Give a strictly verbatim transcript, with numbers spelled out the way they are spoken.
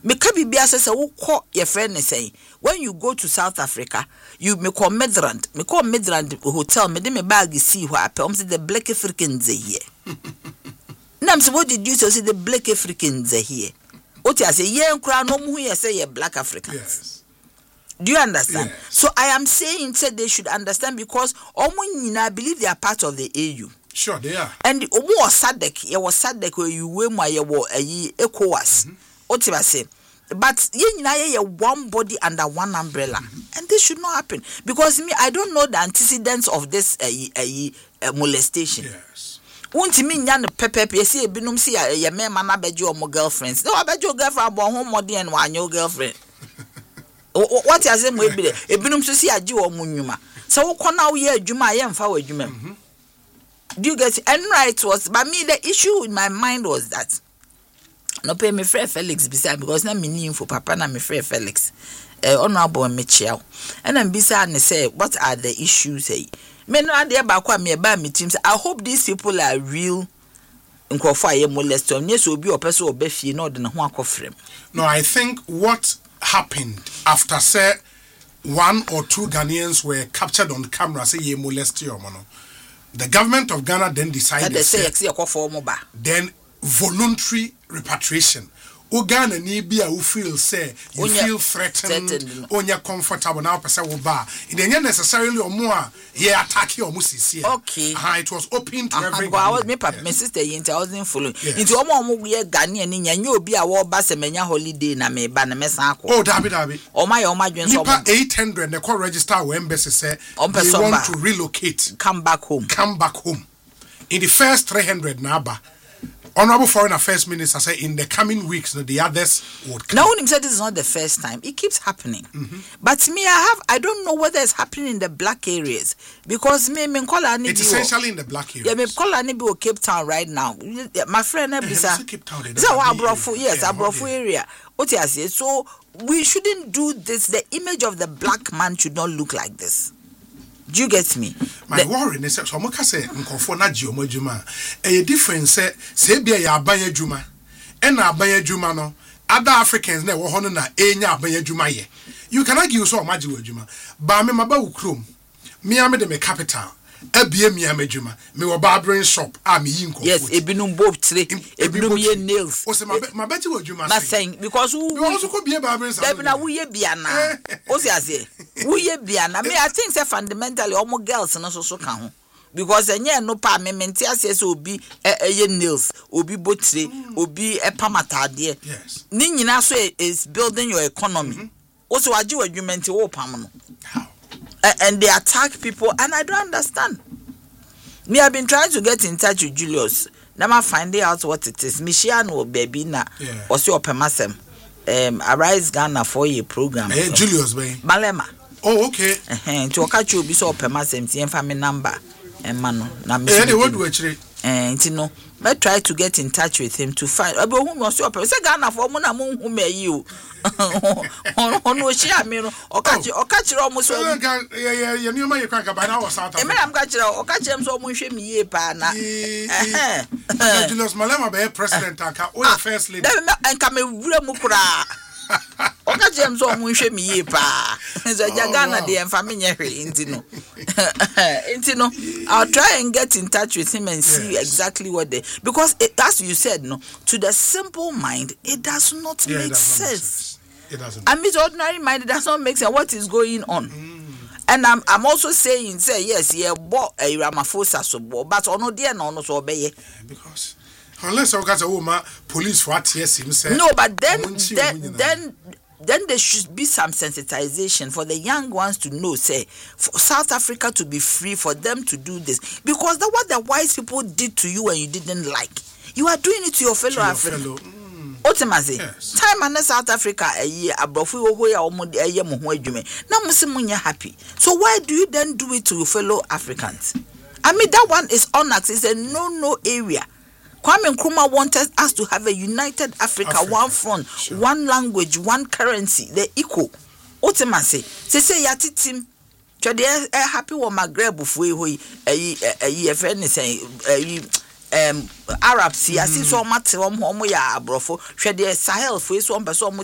Me ka bibia say say wo call your friend say when you go to South Africa you me call Midrand me call Midrand hotel me de me bag see who apel say the black Africans are here. Nam say what did you say the black Africans are here? What you say ye nkra no mu here say ye black Africans. Yes. Do you understand? Yes. So I am saying say they should understand because omo nyina believe they are part of the A U. Sure they are. And omo was SADC, ye was SADC where you we ma ye wo ayi ECOWAS. What you say? But ye nyina ye one body under one umbrella. Mm-hmm. And this should not happen because me I don't know the antecedents of this ayi ayi uh, molestation. Yes. Won't me nya no pepepe ye see ebinum see ye me ma na beje omo girlfriends. No abeje girlfriend bon ho modi en wa anyo girlfriend. What you say mo ebile ebinum so see age wo mo nnwuma. So wo kona wo ye adwuma ye mfa wo adwuma. Do you get it? And right was but me the issue in my mind was that no pay me friend Felix beside because na me need for papa na me friend Felix eh honorable me chiao and I'm beside and say what are the issues say me no ade ba kwa me ba me team say I hope these people are real nkofo aye molest on yes obi opeso obefie na ode ne ho akofrem. No, I think what happened after say one or two Ghanaians were captured on camera say ye molest your mono. The government of Ghana then decided that say say akofo mo ba. Then voluntary repatriation. O Ghana ni bia who feel say you Onya, feel threatened, or you're comfortable now person will bar. It ain't necessarily or more ye attack you or musi. Okay. Uh, it was open to uh, everyone. I was me papa my sister yint I wasn't following. Into omo omo ye Ghanaian ni nya obi a wo ba se menya holiday na me ba na me san akọ. Oh dabi dabi. O ma ye o ma dwen so. eight hundred they call register our embassy say they want to relocate. Come back home. Come back home. In the first three hundred naba. Honorable Foreign Affairs Minister said in the coming weeks the others would come. Now when he said this is not the first time, it keeps happening. Mm-hmm. But me, I have I don't know whether it's happening in the black areas because me me call it's essentially in the black areas. Yeah, me call ani be Cape Town right now. My friend Ebisa. Cape Town. So Abrofo, yes, Abrofo area. What you say? So we shouldn't do this. The image of the black man should not look like this. Do you get me? My the, worry is so mo ka say nkofo na ji omo adwuma e different say say bia ya abanya adwuma e na abanya adwuma no other Africans na wo ho no na enya abanya adwuma ye you can argue so omaji adwuma ba me maba ukrom me am de me capital abie me am adwuma me wo barbering shop a me yi nkofo yes ebinum bob tire ebinum ye nails o say maba ji adwuma say saying because we also could be a barbering shop there na we ye bia na o say say we ye bia na me I think say fundamentally omo girls no so so kan ho because enye no pa me menti ase say obi ye nails obi botire obi epamatade yes ni nyina so is building your economy o so agi adwuma wo pam no how and they attack people and I don't understand. Me I've been trying to get in touch with Julius. Now I'm finding out what it is. Michiano baby na or so pemasem. Um Arise Ghana for year program. Hey, Julius bay. Malema. Oh okay. Eh to catch you be so pemasem ti enfa me number. E ma no na me. Eh what do actually? Eh nti no. I try to get in touch with him to find abi who me so pem say Ghana for mo na mo hu me yi o. Ono share me no o catch o catch ro mo so yeah yeah yeah you may crank by now South Africa. E me am catch o catch am so mo hwe me yi pa na. Eh Julius Malema be president aka o first lady. Dem enka me wura mu kura. O catch am so mo hwe me yi pa. So Ghana dey enfa me nye hwe nti no. Nti no I'll try and get in touch with him and see yes. exactly what they because it, as you said no to the simple mind it does not yeah, make does sense. Not make sense. It doesn't. I mean, the ordinary mind, it does not make sense. What is going on? Mm. And I'm I'm also saying, say yes, yeah, but a Ramaphosa so, but on no dear no no so obey. Because unless I got a woman, police for what yes himself. No, but then then then then there should be some sensitization for the young ones to know, say, for South Africa to be free, for them to do this, because that's what the white people did to you and you didn't like. You are doing it to your fellow Africans. Ultimately, yes. Time and South Africa a year abrofu wo ya omo de eye mo ho adwume na mo se munya happy. So why do you then do it to your fellow Africans? I mean that one is unax, it's a no no area. Kwame Nkrumah wanted us to have a united Africa, Africa. one front, sure. one language, one currency, the equal. Ultimately, say say ya titim twede e happy wo Maghreb fu e hoyi eh eh eh friend say eh um Arabs here see so much om ya abrofo hwe de Sahel fu so om be so